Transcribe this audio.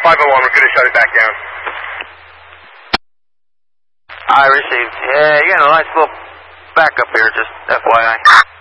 501, we're going to shut it back down. I received. Yeah, you got a nice little backup here, just FYI.